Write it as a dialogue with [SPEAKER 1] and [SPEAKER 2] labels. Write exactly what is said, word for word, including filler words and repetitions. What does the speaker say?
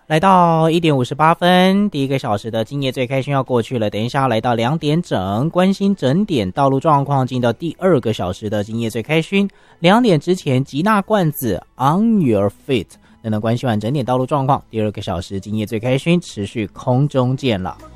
[SPEAKER 1] 来到一点五十八分，第一个小时的今夜最开心要过去了。等一下来到两点整，关心整点道路状况，进到第二个小时的今夜最开心。两点之前，吉娜罐子 On Your Feet， 等等关心完整点道路状况，第二个小时今夜最开心持续空中见了。